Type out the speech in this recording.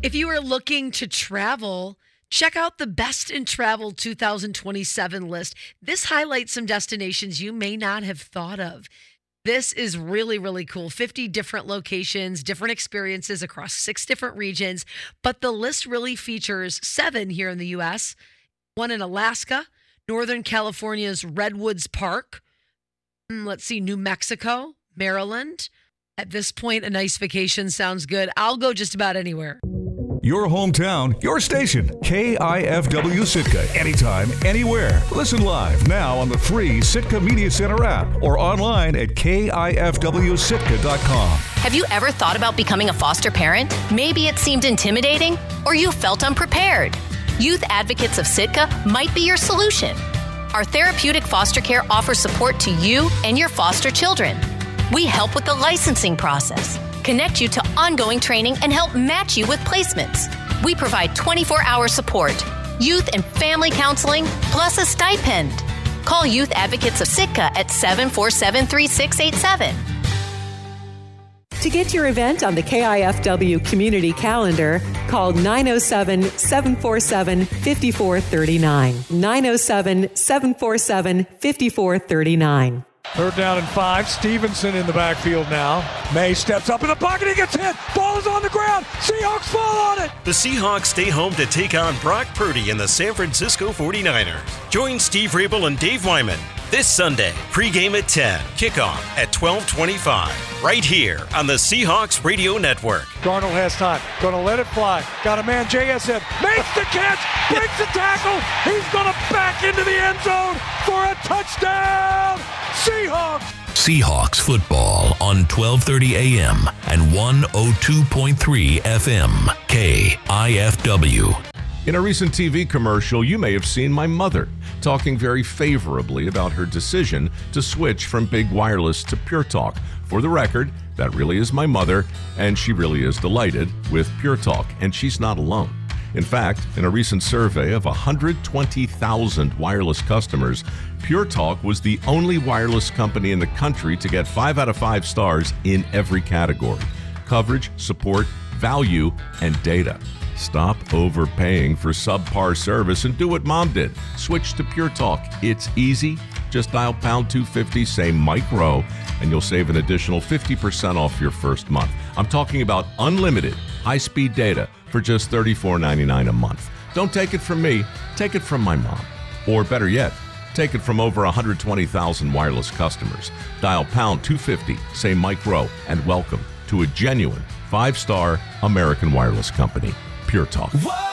If you are looking to travel, check out the Best in Travel 2027 list. This highlights some destinations you may not have thought of. This is really, really cool. 50 different locations, different experiences across 6 different regions. But the list really features 7 here in the U.S., 1 in Alaska, Northern California's Redwoods Park. Let's see, New Mexico, Maryland. At this point, a nice vacation sounds good. I'll go just about anywhere. Your hometown, your station, KIFW Sitka. Anytime, anywhere. Listen live now on the free Sitka Media Center app or online at KIFWSitka.com. Have you ever thought about becoming a foster parent? Maybe it seemed intimidating or you felt unprepared. Youth Advocates of Sitka might be your solution. Our therapeutic foster care offers support to you and your foster children. We help with the licensing process, connect you to ongoing training, and help match you with placements. We provide 24-hour support, youth and family counseling, plus a stipend. Call Youth Advocates of Sitka at 747-3687. To get your event on the KIFW community calendar, call 907-747-5439. 907-747-5439. 3rd down and 5. Stevenson in the backfield now. May steps up in the pocket. He gets hit. Ball is on the ground. Seahawks fall on it. The Seahawks stay home to take on Brock Purdy and the San Francisco 49ers. Join Steve Rabel and Dave Wyman this Sunday. Pregame at 10. Kickoff at 12:25. Right here on the Seahawks Radio Network. Darnold has time. Going to let it fly. Got a man. JSN makes the catch. Breaks the tackle. He's going to back into the end zone for a touchdown. Seahawks! Seahawks football on 12:30 a.m. and 102.3 FM. KIFW. In a recent TV commercial, you may have seen my mother talking very favorably about her decision to switch from Big Wireless to Pure Talk. For the record, that really is my mother, and she really is delighted with Pure Talk, and she's not alone. In fact, in a recent survey of 120,000 wireless customers, Pure Talk was the only wireless company in the country to get 5 out of 5 stars in every category: coverage, support, value, and data. Stop overpaying for subpar service and do what Mom did. Switch to Pure Talk. It's easy. Just dial pound 250, say Mike Rowe, and you'll save an additional 50% off your first month. I'm talking about unlimited high-speed data for just $34.99 a month. Don't take it from me. Take it from my mom. Or better yet, take it from over 120,000 wireless customers. Dial pound 250, say Mike Rowe, and welcome to a genuine 5-star American wireless company, Pure Talk. Whoa!